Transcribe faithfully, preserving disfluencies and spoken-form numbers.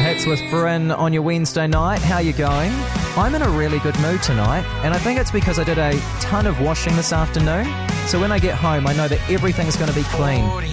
The Hits with Bryn on your Wednesday night. How you going? I'm in a really good mood tonight, and I think it's because I did a ton of washing this afternoon. So when I get home, I know that everything's going to be clean.